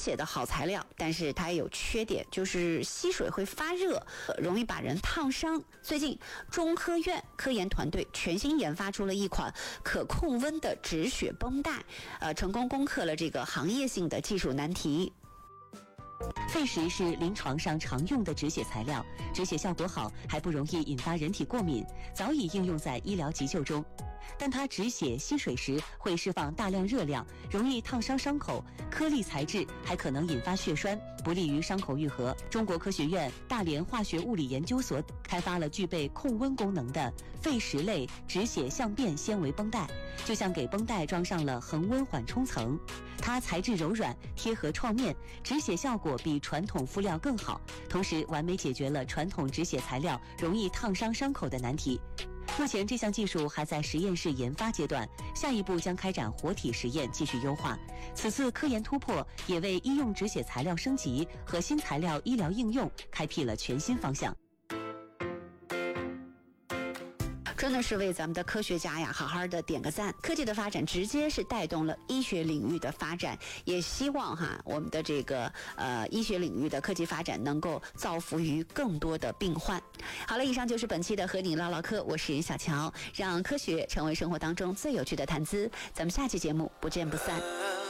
血的好材料，但是它也有缺点，就是吸水会发热，容易把人烫伤。最近中科院科研团队全新研发出了一款可控温的止血绷带，成功攻克了这个行业性的技术难题。 痱石是临床上常用的止血材料，止血效果好，还不容易引发人体过敏，早已应用在医疗急救中。但它止血吸水时会释放大量热量，容易烫伤伤口，颗粒材质还可能引发血栓，不利于伤口愈合。中国科学院大连化学物理研究所开发了具备控温功能的痱石类止血相变纤维绷带，就像给绷带装上了恒温缓冲层。它材质柔软，贴合创面，止血效果比传统敷料更好，同时完美解决了传统止血材料容易烫伤伤口的难题。目前这项技术还在实验室研发阶段，下一步将开展活体实验继续优化。此次科研突破也为医用止血材料升级和新材料医疗应用开辟了全新方向。 真的是为咱们的科学家呀好好的点个赞。科技的发展直接是带动了医学领域的发展，也希望我们的这个医学领域的科技发展能够造福于更多的病患。好了，以上就是本期的和你唠唠嗑，我是小乔，让科学成为生活当中最有趣的谈资。咱们下期节目不见不散。